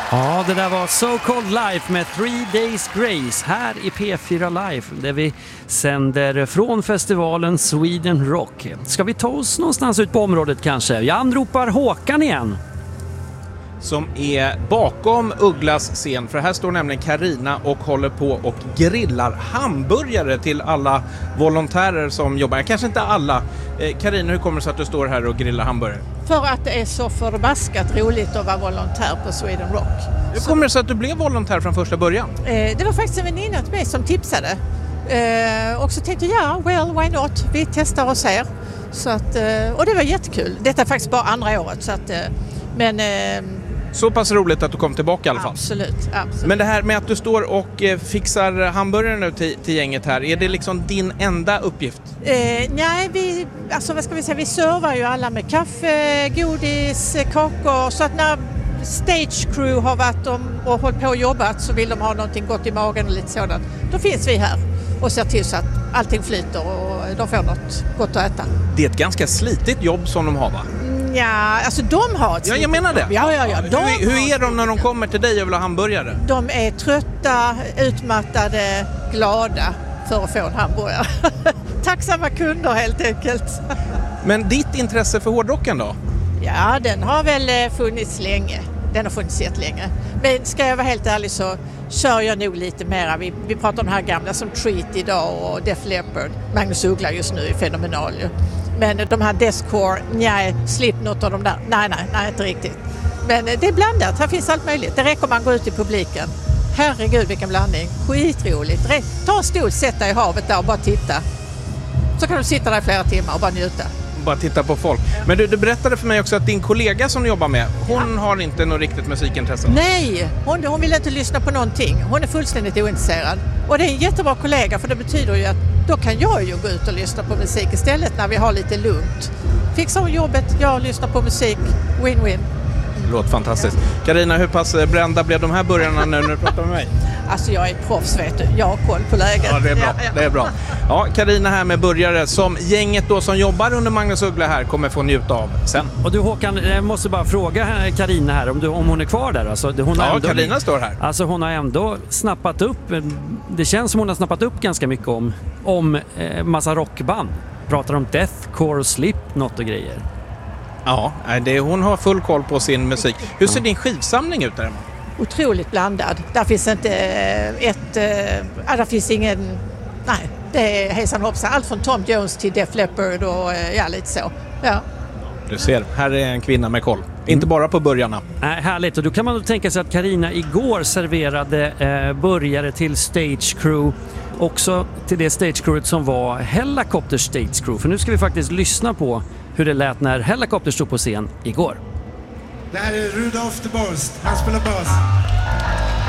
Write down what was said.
Ja, det där var So Cold Life med 3 Days Grace här i P4 Live där vi sänder från festivalen Sweden Rock. Ska vi ta oss någonstans ut på området kanske? Jag anropar Håkan igen. Som är bakom Ugglas scen, för här står nämligen Carina och håller på och grillar hamburgare till alla volontärer som jobbar. Kanske inte alla. Carina, hur kommer det sig att du står här och grillar hamburgare? För att det är så förbaskat roligt att vara volontär på Sweden Rock. Hur kommer det sig att du blev volontär från första början? Det var faktiskt en väninna till mig som tipsade. Och så tänkte jag, why not? Vi testar och ser. Så att, och det var jättekul. Detta är faktiskt bara andra året. Så att, så pass roligt att du kom tillbaka i alla fall. Absolut. Men det här med att du står och fixar hamburgare nu till gänget här, är det liksom din enda uppgift? Nej, vi servar ju alla med kaffe, godis, kakor. Så att när stage crew har varit och hållit på och jobbat så vill de ha någonting gott i magen och lite sådant. Då finns vi här och ser till så att allting flyter och de får något gott att äta. Det är ett ganska slitigt jobb som de har, va? Ja, alltså de har ett... Ja, jag menar det. Ja. Hur är de när de kommer till dig och vill ha hamburgare? De är trötta, utmattade, glada för att få en hamburgare. Tacksamma kunder helt enkelt. Men ditt intresse för hårdrocken då? Ja, den har väl funnits länge. Den har funnits jättelänge. Men ska jag vara helt ärlig så kör jag nog lite mera. Vi pratar om de här gamla som Treat idag och Def Leppard. Magnus Uggla just nu är fenomenal ju. Men de här Deathcore, Slipknot och de där, nej, inte riktigt. Men det är blandat, här finns allt möjligt. Det räcker man går ut i publiken. Herregud vilken blandning, skitroligt. Ta en stol, sätt dig i havet där och bara titta. Så kan du sitta där i flera timmar och bara njuta. Bara titta på folk. Men du berättade för mig också att din kollega som du jobbar med, hon har inte något riktigt musikintresse. Nej, hon vill inte lyssna på någonting. Hon är fullständigt ointresserad. Och det är en jättebra kollega för det betyder ju att då kan jag ju gå ut och lyssna på musik istället när vi har lite lugnt. Fixar hon jobbet, jag lyssnar på musik, win-win. Det låter fantastiskt. Carina, hur pass brända blev de här burgarna nu när du pratar med mig? Alltså jag är proffs, vet du. Jag har koll på läget. Ja, det är bra. Ja. Det är bra. Ja, Carina här med burgare som gänget då som jobbar under Magnus Uggla här kommer få njuta av sen. Och du Håkan, jag måste bara fråga Carina här om hon är kvar där. Alltså, Carina står här. Alltså hon har ändå snappat upp, det känns som hon har snappat upp ganska mycket om massa rockband. Pratar om Deathcore, Slipknot och grejer. Ja, hon har full koll på sin musik. Hur ser din skivsamling ut där? Otroligt blandad. Där finns inte där finns ingen, nej, det är hejsan hoppsan. Allt från Tom Jones till Def Leppard och lite så. Ja. Du ser, här är en kvinna med koll. Inte bara på burgarna. Härligt, och då kan man då tänka sig att Carina igår serverade burgare till Stage Crew. Också till det Stage Crewet som var Hellacopter Stage Crew. För nu ska vi faktiskt lyssna på hur det lät när Hellacopter stod på scen igår. Det här är Rudolf the Boast. Han spelar bas.